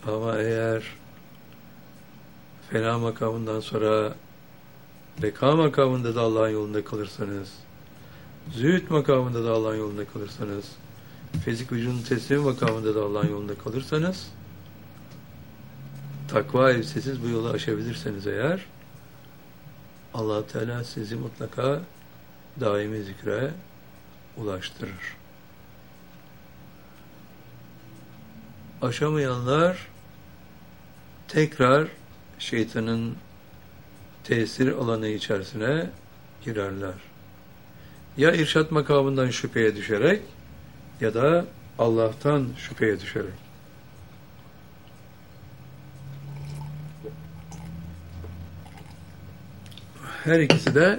Ama eğer fena makamından sonra beka makamında da Allah'ın yolunda kalırsanız, zühd makamında da Allah'ın yolunda kalırsanız, fizik vücudun teslimi makamında da Allah'ın yolunda kalırsanız, takva elbisesiz bu yolu aşabilirseniz eğer, Allah Teala sizi mutlaka daimi zikre ulaştırır. Aşamayanlar tekrar şeytanın tesir alanı içerisine girerler. Ya irşat makamından şüpheye düşerek ya da Allah'tan şüpheye düşerek. Her ikisi de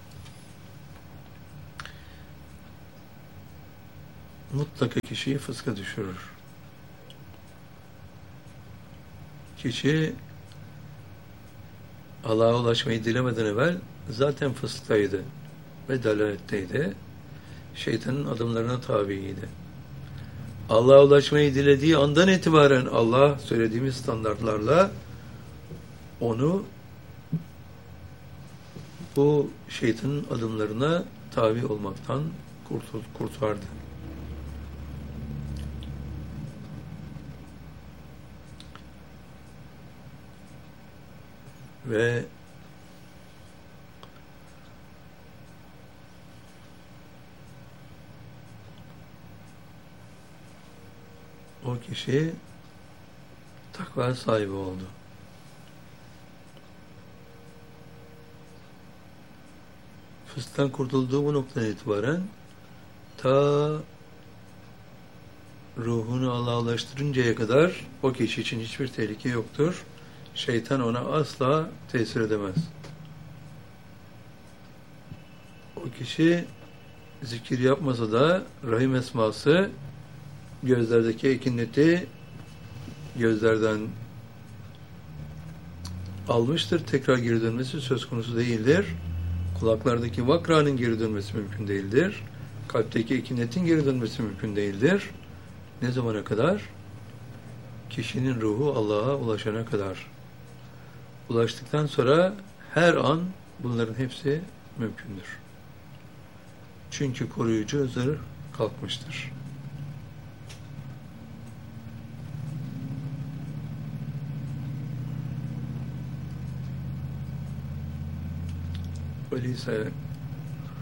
mutlaka kişiyi fıska düşürür. Kişi Allah'a ulaşmayı dilemeden evvel zaten fısktaydı ve dalaletteydi. Şeytanın adımlarına tabiydi. Allah'a ulaşmayı dilediği andan itibaren Allah söylediğimiz standartlarla onu bu şeytanın adımlarına tabi olmaktan kurtardı. Ve o kişi takva sahibi oldu. Fısktan kurtulduğu bu noktadan itibaren ta ruhunu Allah'a ulaştırıncaya kadar o kişi için hiçbir tehlike yoktur. Şeytan ona asla tesir edemez. O kişi zikir yapmasa da Rahim esması gözlerdeki ekineti gözlerden almıştır. Tekrar geri dönmesi söz konusu değildir. Kulaklardaki vakranın geri dönmesi mümkün değildir. Kalpteki ekinetin geri dönmesi mümkün değildir. Ne zamana kadar? Kişinin ruhu Allah'a ulaşana kadar. Ulaştıktan sonra her an bunların hepsi mümkündür. Çünkü koruyucu zırh kalkmıştır. Öyleyse